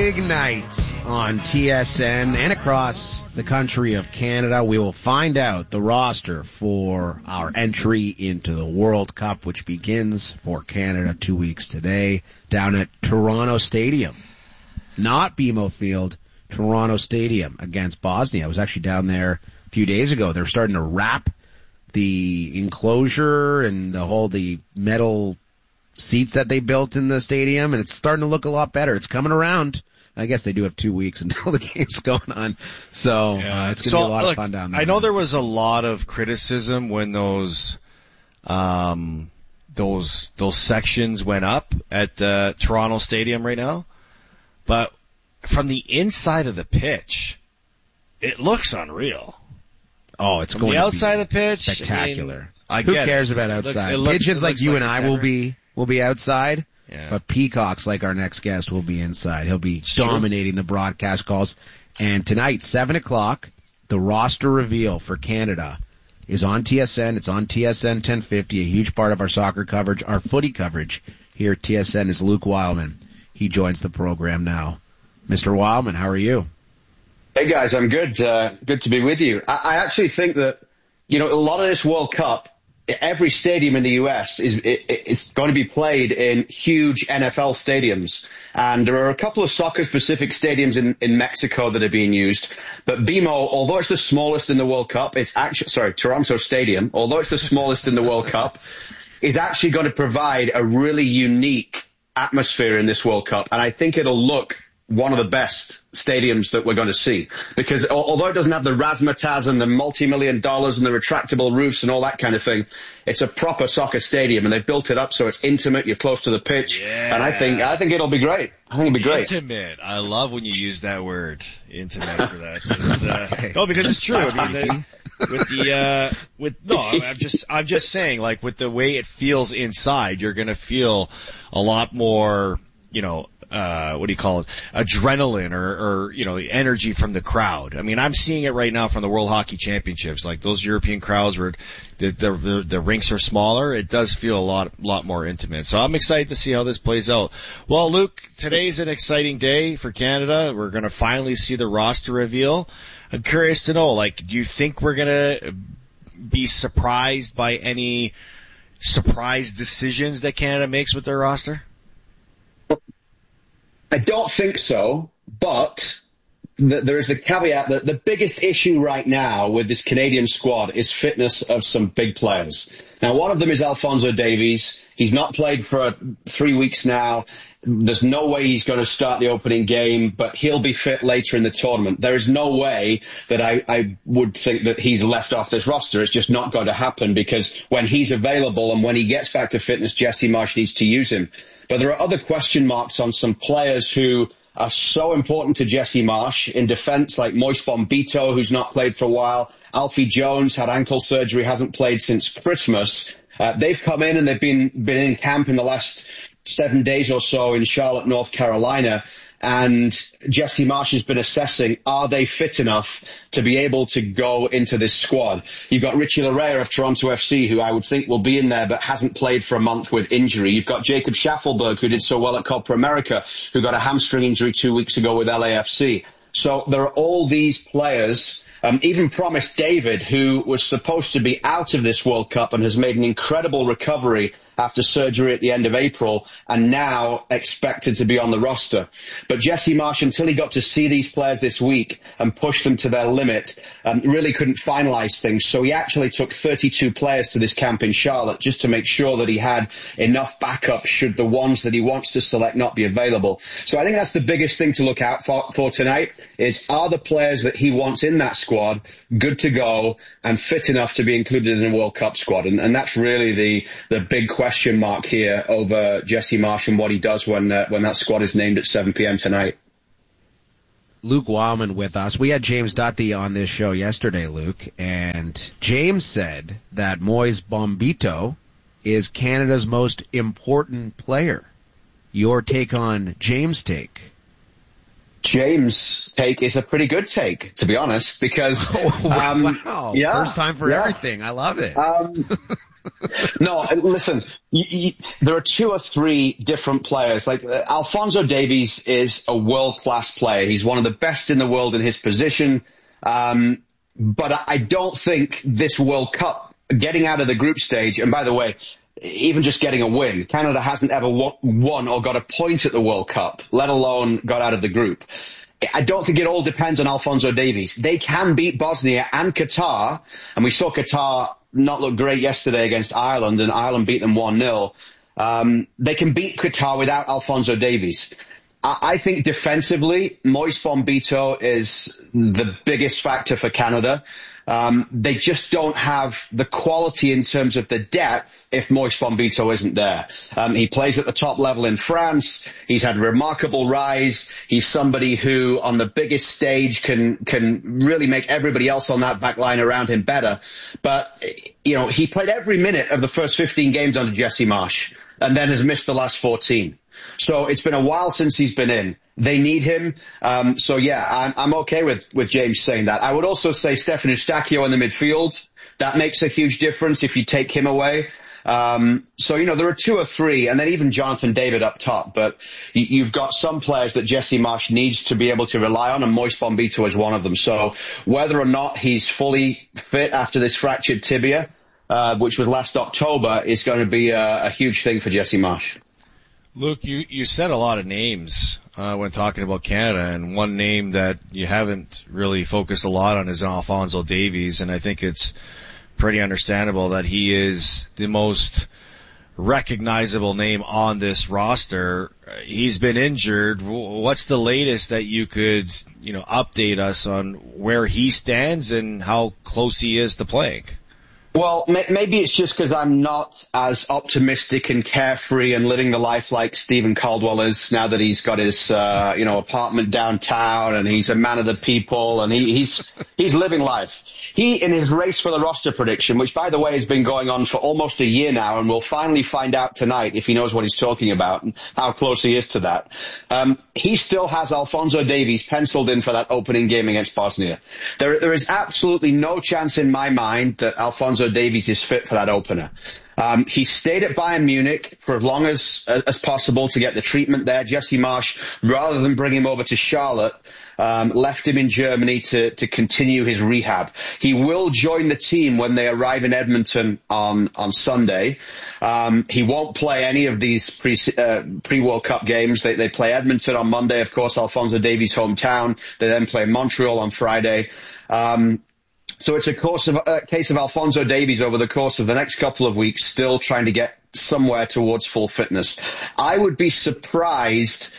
big night on TSN and across the country of Canada. We will find out the roster for our entry into the World Cup, which begins for Canada 2 weeks today down at Toronto Stadium. Not BMO Field, Toronto Stadium against Bosnia. I was actually down there a few days ago. They're starting to wrap the enclosure and the metal seats that they built in the stadium, and it's starting to look a lot better. It's coming around. I guess they do have 2 weeks until the game's going on. So, it's going to be a lot of fun down there. I know there was a lot of criticism when those sections went up at Toronto Stadium right now. But from the inside of the pitch, it looks unreal. Oh, it's from going the to outside be of the pitch. spectacular. Who cares about outside? Pigeons like you and I will be outside. Yeah. But peacocks like our next guest will be inside. He'll be dominating the broadcast calls. And tonight, 7 o'clock, the roster reveal for Canada is on TSN. It's on TSN 1050, a huge part of our soccer coverage. Our footy coverage here at TSN is Luke Wildman. He joins the program now. Mr. Wildman, how are you? Hey guys, I'm good. Good to be with you. I actually think that, a lot of this World Cup, every stadium in the US is going to be played in huge NFL stadiums. And there are a couple of soccer-specific stadiums in Mexico that are being used. But BMO, although it's the smallest in the World Cup, Toronto Stadium, although it's the smallest in the World Cup, is actually going to provide a really unique atmosphere in this World Cup. And I think it'll look one of the best stadiums that we're going to see. Because although it doesn't have the razzmatazz and the multi-million dollars and the retractable roofs and all that kind of thing, it's a proper soccer stadium, and they've built it up so it's intimate, you're close to the pitch, and I think it'll be great. I think it'll be great. Intimate. I love when you use that word, intimate, for that. It's, because it's true. I mean, I'm just saying, like, with the way it feels inside, you're gonna feel a lot more, what do you call it? Adrenaline or the energy from the crowd. I mean, I'm seeing it right now from the World Hockey Championships. Like those European crowds where the rinks are smaller, it does feel a lot more intimate. So I'm excited to see how this plays out. Well, Luke, today's an exciting day for Canada. We're going to finally see the roster reveal. I'm curious to know, do you think we're going to be surprised by any surprise decisions that Canada makes with their roster? I don't think so, but there is the caveat that the biggest issue right now with this Canadian squad is fitness of some big players. Now, one of them is Alphonso Davies. He's not played for 3 weeks now. There's no way he's going to start the opening game, but he'll be fit later in the tournament. There is no way that I would think that he's left off this roster. It's just not going to happen, because when he's available and when he gets back to fitness, Jesse Marsch needs to use him. But there are other question marks on some players who are so important to Jesse Marsch in defense, like Moise Bombito, who's not played for a while. Alfie Jones had ankle surgery, hasn't played since Christmas. They've come in and they've been in camp in the last 7 days or so in Charlotte, North Carolina. And Jesse Marsch has been assessing, are they fit enough to be able to go into this squad? You've got Richie Laryea of Toronto FC, who I would think will be in there, but hasn't played for a month with injury. You've got Jacob Schaffelberg, who did so well at Copa America, who got a hamstring injury 2 weeks ago with LAFC. So there are all these players, even Promise David, who was supposed to be out of this World Cup and has made an incredible recovery after surgery at the end of April, and now expected to be on the roster. But Jesse Marsch, until he got to see these players this week and push them to their limit, really couldn't finalize things. So he actually took 32 players to this camp in Charlotte just to make sure that he had enough backup should the ones that he wants to select not be available. So I think that's the biggest thing to look out for tonight, is are the players that he wants in that squad good to go and fit enough to be included in a World Cup squad? And that's really the big question mark here over Jesse Marsch and what he does when that squad is named at 7 p.m. tonight. Luke Wildman with us. We had James Duthie on this show yesterday, Luke, and James said that Moise Bombito is Canada's most important player. Your take on James' take? James' take is a pretty good take, to be honest, because wow. Yeah, first time for everything. I love it. No, listen, there are 2 or 3 different players. Like, Alphonso Davies is a world-class player. He's one of the best in the world in his position. But I don't think this World Cup, getting out of the group stage, and by the way, even just getting a win, Canada hasn't ever won or got a point at the World Cup, let alone got out of the group. I don't think it all depends on Alphonso Davies. They can beat Bosnia and Qatar, and we saw Qatar not look great yesterday against Ireland, and Ireland beat them 1-0. They can beat Qatar without Alphonso Davies. I think defensively, Moise Bombito is the biggest factor for Canada. They just don't have the quality in terms of the depth if Moise Bombito isn't there. He plays at the top level in France. He's had a remarkable rise. He's somebody who, on the biggest stage, can really make everybody else on that back line around him better. But, he played every minute of the first 15 games under Jesse Marsch and then has missed the last 14. So it's been a while since he's been in. They need him. So yeah, I'm okay with James saying that. I would also say Stefan Eustáquio in the midfield. That makes a huge difference if you take him away. So, there are 2 or 3, and then even Jonathan David up top. But you've got some players that Jesse Marsch needs to be able to rely on, and Moise Bombito is one of them. So whether or not he's fully fit after this fractured tibia, which was last October, is going to be a huge thing for Jesse Marsch. Luke, you said a lot of names when talking about Canada, and one name that you haven't really focused a lot on is Alphonso Davies, and I think it's pretty understandable that he is the most recognizable name on this roster. He's been injured. What's the latest that you could, update us on where he stands and how close he is to playing? Well, maybe it's just because I'm not as optimistic and carefree and living the life like Stephen Caldwell is now that he's got his, apartment downtown and he's a man of the people and he's living life. He, in his race for the roster prediction, which by the way has been going on for almost a year now, and we'll finally find out tonight if he knows what he's talking about and how close he is to that. He still has Alphonso Davies penciled in for that opening game against Bosnia. There is absolutely no chance in my mind that Alphonso Davies is fit for that opener. He stayed at Bayern Munich for as long as possible to get the treatment there. Jesse Marsch, rather than bring him over to Charlotte, left him in Germany to continue his rehab. He will join the team when they arrive in Edmonton on Sunday. He won't play any of these pre-World Cup games. They play Edmonton on Monday, of course, Alphonso Davies' hometown. They then play Montreal on Friday. So it's a case of Alphonso Davies over the course of the next couple of weeks still trying to get somewhere towards full fitness. I would be surprised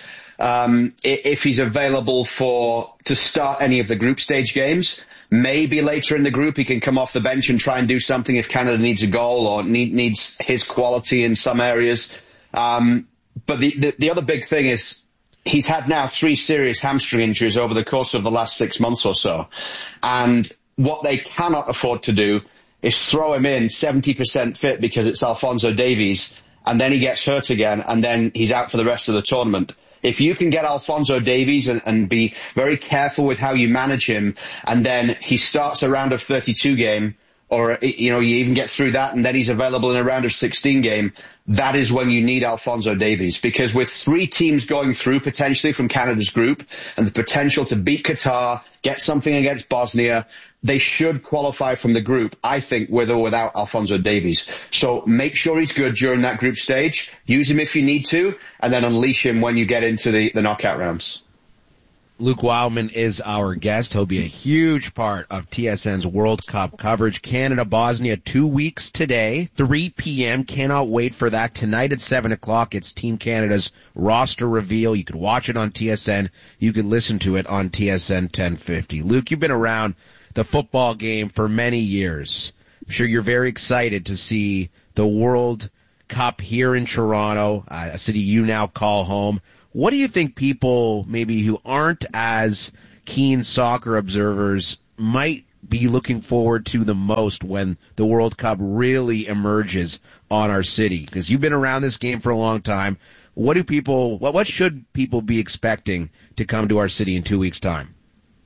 if he's available to start any of the group stage games. Maybe later in the group he can come off the bench and try and do something if Canada needs a goal or needs his quality in some areas. But the other big thing is he's had now 3 serious hamstring injuries over the course of the last 6 months or so. And what they cannot afford to do is throw him in 70% fit because it's Alphonso Davies, and then he gets hurt again, and then he's out for the rest of the tournament. If you can get Alphonso Davies and be very careful with how you manage him, and then he starts a round of 32 game, or, you even get through that and then he's available in a round of 16 game, that is when you need Alphonso Davies. Because with 3 teams going through potentially from Canada's group and the potential to beat Qatar, get something against Bosnia, they should qualify from the group, I think, with or without Alphonso Davies. So make sure he's good during that group stage, use him if you need to, and then unleash him when you get into the knockout rounds. Luke Wildman is our guest. He'll be a huge part of TSN's World Cup coverage. Canada, Bosnia, 2 weeks today, 3 p.m. Cannot wait for that. Tonight at 7 o'clock, it's Team Canada's roster reveal. You could watch it on TSN. You could listen to it on TSN 1050. Luke, you've been around the football game for many years. I'm sure you're very excited to see the World Cup here in Toronto, a city you now call home. What do you think people maybe who aren't as keen soccer observers might be looking forward to the most when the World Cup really emerges on our city? Because you've been around this game for a long time. What should people be expecting to come to our city in 2 weeks' time?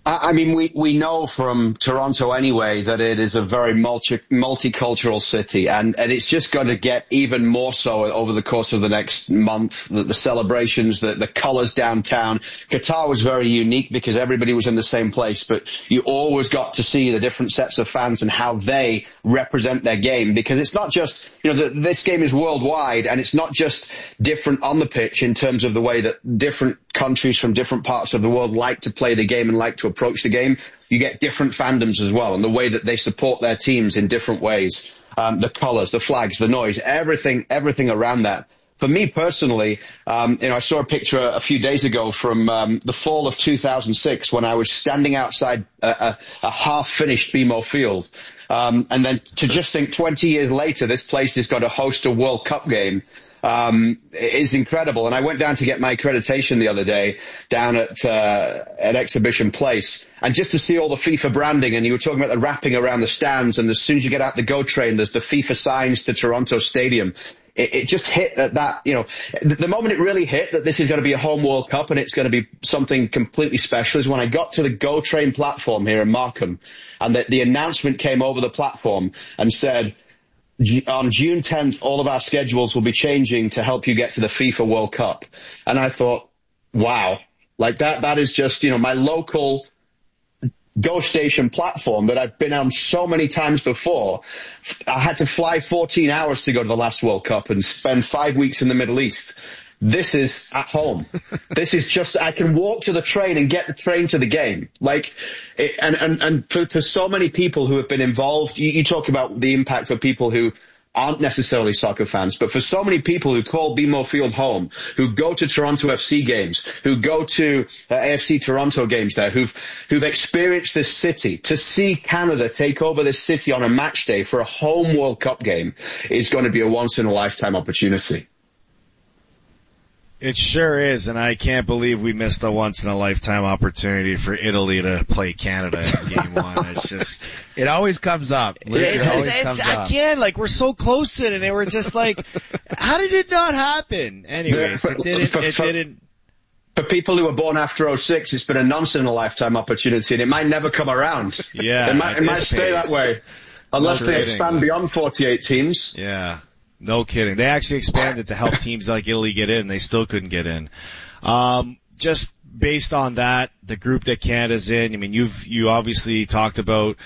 I mean, we know from Toronto anyway that it is a very multicultural city, and it's just going to get even more so over the course of the next month. The celebrations, the colours downtown. Qatar was very unique because everybody was in the same place, but you always got to see the different sets of fans and how they represent their game, because it's not just, this game is worldwide, and it's not just different on the pitch in terms of the way that different countries from different parts of the world like to play the game and like to approach the game. You get different fandoms as well, and the way that they support their teams in different ways. The colours, the flags, the noise, everything around that. For me personally, I saw a picture a few days ago from the fall of 2006 when I was standing outside a half-finished BMO Field. And then to just think 20 years later, this place is going to host a World Cup game. Is incredible. And I went down to get my accreditation the other day down at Exhibition Place, and just to see all the FIFA branding, and you were talking about the wrapping around the stands, and as soon as you get out the GO train, there's the FIFA signs to Toronto Stadium. It just hit at that, the moment it really hit that this is going to be a home World Cup and it's going to be something completely special is when I got to the GO train platform here in Markham, and the announcement came over the platform and said, on June 10th, all of our schedules will be changing to help you get to the FIFA World Cup. And I thought, wow, like that is just, my local GO station platform that I've been on so many times before. I had to fly 14 hours to go to the last World Cup and spend 5 weeks in the Middle East. This is at home. This is just, I can walk to the train and get the train to the game. And for so many people who have been involved, you talk about the impact for people who aren't necessarily soccer fans, but for so many people who call BMO Field home, who go to Toronto FC games, who go to AFC Toronto games there, who've experienced this city, to see Canada take over this city on a match day for a home World Cup game is going to be a once in a lifetime opportunity. It sure is, and I can't believe we missed a once-in-a-lifetime opportunity for Italy to play Canada in Game 1. It's just... It always comes up. I can't, we're so close to it, and they were just like, how did it not happen? Anyways, it didn't... For people who were born after 2006, it's been a once-in-a-lifetime opportunity, and it might never come around. Yeah. It might stay that way, unless they expand beyond 48 teams. Yeah. No kidding. They actually expanded to help teams like Italy get in. They still couldn't get in. Just based on that, the group that Canada's in, I mean, you obviously talked about,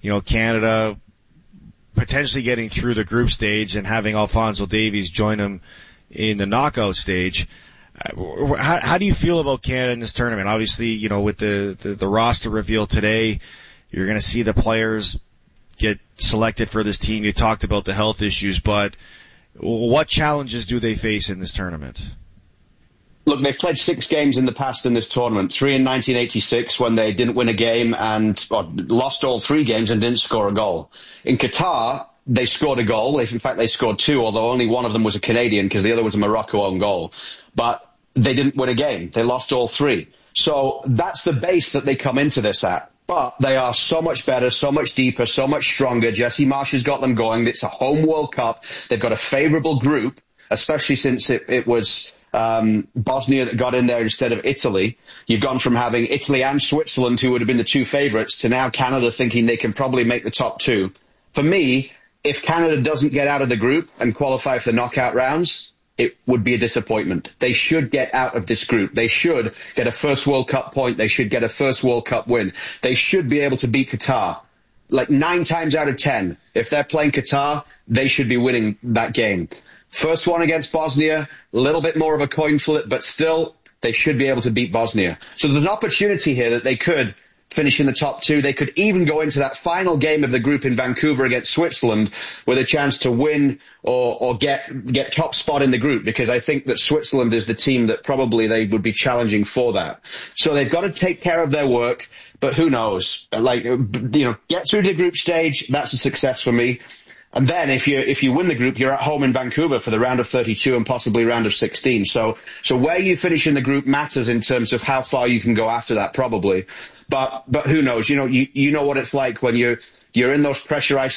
Canada potentially getting through the group stage and having Alphonso Davies join them in the knockout stage. How do you feel about Canada in this tournament? Obviously, with the roster reveal today, you're going to see the players get selected for this team. You talked about the health issues, but what challenges do they face in this tournament? Look, they've played 6 games in the past in this tournament. 3 in 1986 when they didn't win a game and lost all 3 games and didn't score a goal. In Qatar, they scored a goal. In fact, they scored 2, although only one of them was a Canadian because the other was a Morocco own goal. But they didn't win a game. They lost all 3. So that's the base that they come into this at. But they are so much better, so much deeper, so much stronger. Jesse Marsch has got them going. It's a home World Cup. They've got a favourable group, especially since it was Bosnia that got in there instead of Italy. You've gone from having Italy and Switzerland, who would have been the 2 favourites, to now Canada thinking they can probably make the top 2. For me, if Canada doesn't get out of the group and qualify for the knockout rounds, it would be a disappointment. They should get out of this group. They should get a first World Cup point. They should get a first World Cup win. They should be able to beat Qatar. 9 times out of 10, if they're playing Qatar, they should be winning that game. First one against Bosnia, a little bit more of a coin flip, but still, they should be able to beat Bosnia. So there's an opportunity here that they could finish in the top 2. They could even go into that final game of the group in Vancouver against Switzerland with a chance to win or get top spot in the group, because I think that Switzerland is the team that probably they would be challenging for that. So they've got to take care of their work, but who knows? Get through the group stage, that's a success for me. And then if you win the group, you're at home in Vancouver for the round of 32 and possibly round of 16. So where you finish in the group matters in terms of how far you can go after that, probably. But who knows? You know what it's like when you're in those pressurized